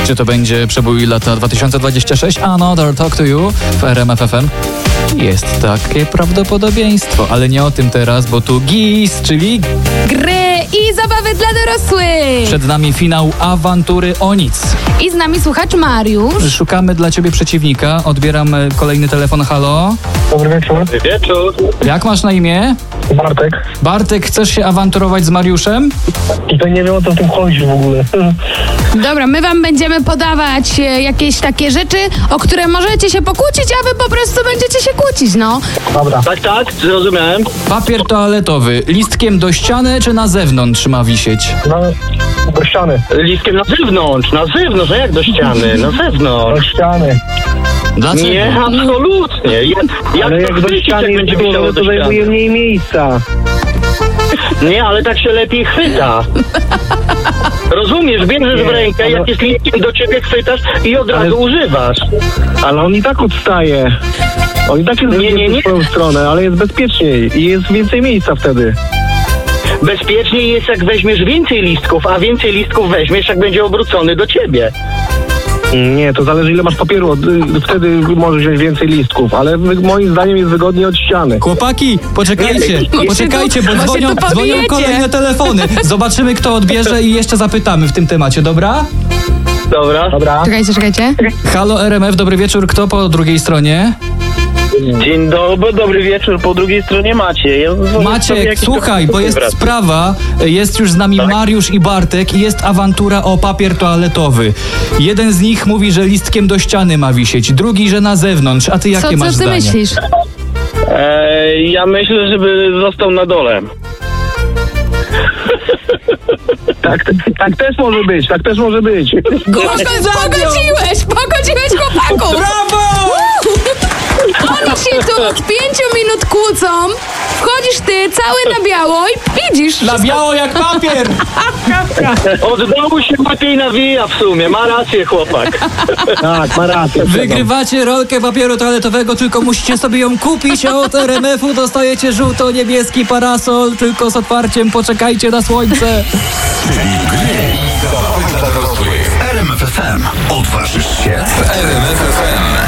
Czy to będzie przebój lata 2026? Another Talk to You w RMF FM? Jest takie prawdopodobieństwo, ale nie o tym teraz, bo tu GIS, czyli Gry i zabawy dla dorosłych. przed nami finał awantury o nic. I z nami słuchacz Mariusz. Szukamy dla ciebie przeciwnika. Odbieram kolejny telefon. Halo? Dobry wieczór. Wieczór. Jak masz na imię? Bartek. Bartek, chcesz się awanturować z Mariuszem? I to nie wiem, o co w tym chodzi w ogóle. Dobra, my wam będziemy podawać jakieś takie rzeczy, o które możecie się pokłócić, a wy po prostu będziecie się kłócić, no. Dobra. Tak, zrozumiałem. Papier toaletowy listkiem do ściany czy na zewnątrz ma wisieć? No, do ściany. Listkiem na zewnątrz, a jak do ściany? Na Do zewnątrz. ściany. Dlaczego? Nie, absolutnie. Ale Jak jak do ściany jest będzie dużo, wisiało to do zajmuje ściany? mniej miejsca. Nie, ale tak się lepiej chwyta. Rozumiesz, bierzesz w rękę, jak jest listkiem do ciebie, chwytasz i od razu używasz. Ale on i tak odstaje. On i tak jest Nie. w swoją stronę, ale jest bezpieczniej i jest więcej miejsca wtedy. Bezpieczniej jest, jak weźmiesz więcej listków, a więcej listków weźmiesz, jak będzie obrócony do ciebie. Nie, to zależy ile masz papieru, wtedy możesz wziąć więcej listków, ale moim zdaniem jest wygodniej od ściany. Chłopaki, poczekajcie, bo dzwonią kolejne telefony. Zobaczymy, kto odbierze i jeszcze zapytamy w tym temacie, dobra? Dobra. Dobra. Czekajcie. Halo RMF, dobry wieczór, kto po drugiej stronie? Dzień dobry, dobry wieczór. Po drugiej stronie Maciej. Maciek, słuchaj, bo jest sprawa, jest już z nami Mariusz i Bartek i jest awantura o papier toaletowy. Jeden z nich mówi, że listkiem do ściany ma wisieć, drugi, że na zewnątrz, a ty jakie masz Co ty zdanie? myślisz? Ja myślę, żeby został na dole. Tak też może być, tak też może być. Pogodziłeś chłopaków! Brawo! Oni się tu od 5 minut kłócą, wchodzisz ty cały na biało i widzisz. Na biało jak papier! Od dołu się lepiej nawija w sumie. Ma rację, chłopak. Tak, ma rację. Wygrywacie rolkę papieru toaletowego, tylko musicie sobie ją kupić, a od RMF-u dostajecie żółto-niebieski parasol, tylko z otwarciem poczekajcie na słońce. Gry i zabawy dla dorosłych. RMF FM. Odważysz się w RMF FM.